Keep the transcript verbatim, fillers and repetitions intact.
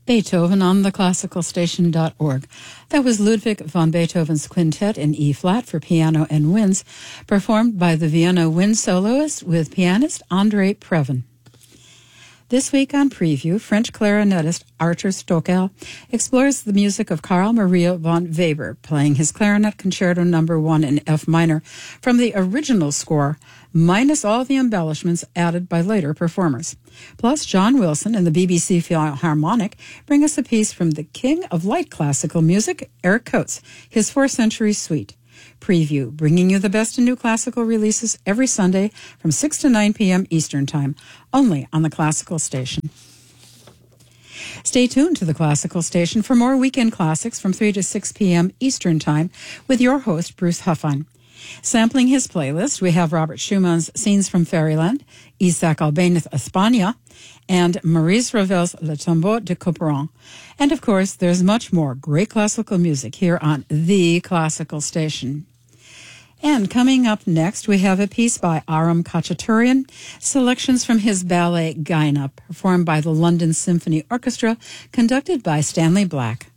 Beethoven on the classical station dot org. That was Ludwig van Beethoven's quintet in E-flat for piano and winds, performed by the Vienna wind soloist with pianist André Previn. This week on Preview, French clarinetist Arthur Stockel explores the music of Carl Maria von Weber, playing his clarinet concerto number one in F minor from the original score, minus all the embellishments added by later performers. Plus, John Wilson and the B B C Philharmonic bring us a piece from the king of light classical music, Eric Coates, his fourth century suite. Preview, bringing you the best in new classical releases every Sunday from six to nine p.m. Eastern Time, only on the Classical Station. Stay tuned to the Classical Station for more weekend classics from three to six p.m. Eastern Time with your host, Bruce Huffine. Sampling his playlist, we have Robert Schumann's Scenes from Fairyland, Isaac Albéniz España, and Maurice Ravel's Le Tombeau de Couperin. And of course, there's much more great classical music here on The Classical Station. And coming up next, we have a piece by Aram Khachaturian, selections from his ballet Gaina, performed by the London Symphony Orchestra, conducted by Stanley Black.